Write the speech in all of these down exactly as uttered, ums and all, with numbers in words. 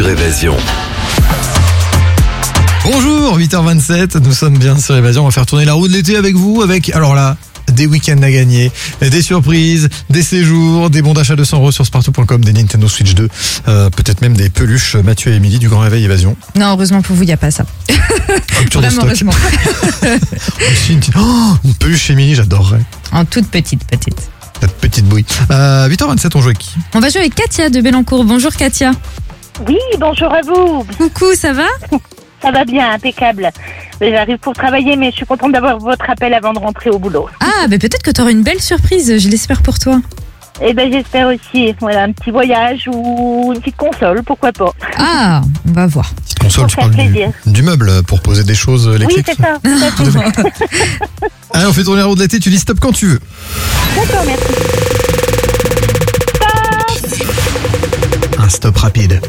Évasion. Bonjour, huit heures vingt-sept, nous sommes bien sur Évasion. On va faire tourner la roue de l'été avec vous, avec, alors là, des week-ends à gagner, des surprises, des séjours, des bons d'achat de cent euros sur spartou point com, des Nintendo Switch deux, euh, peut-être même des peluches Mathieu et Émilie du Grand Réveil Évasion. Non, heureusement pour vous, il n'y a pas ça. Rupture de Vraiment, stock. heureusement. Aussi une, petite- oh, une peluche Émilie, j'adorerais. En toute petite, petite. Cette petite bouille. Euh, huit heures vingt-sept, on joue avec qui? On va jouer avec Katia de Bellancourt. Bonjour Katia. Oui, bonjour à vous. Coucou, ça va? Ça va bien, impeccable. J'arrive pour travailler, mais je suis contente d'avoir votre appel avant de rentrer au boulot. Ah, bah peut-être que tu auras une belle surprise, je l'espère pour toi. Et ben j'espère aussi, voilà, un petit voyage ou une petite console, pourquoi pas. Ah, on va voir. Petite console, Pour tu faire parles du, plaisir. du meuble pour poser des choses Oui, électriques. c'est ça, tout à fait. Allez, on fait tourner la roue de l'été, tu dis stop quand tu veux. D'accord, merci. Un stop rapide.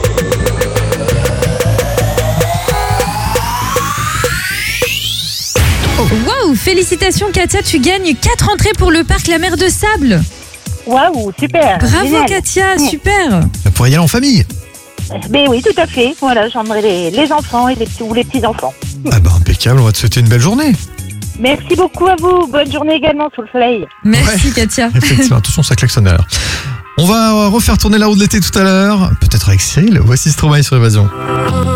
Waouh, félicitations Katia, tu gagnes quatre entrées pour le parc La Mer de Sable. Waouh, super. Bravo génial. Katia, Mm. super. On pourrait y aller en famille. Ben oui, tout à fait. Voilà, j'emmènerai les, les enfants et les petits, ou les petits-enfants. Ah bah impeccable, on va te souhaiter une belle journée. Merci beaucoup à vous. Bonne journée également sous le soleil. Merci Ouais. Katia. Effectivement, attention, ça klaxonne à l'heure. On va refaire tourner la roue de l'été tout à l'heure, peut-être avec Cyril. Voici Stromae sur Évasion.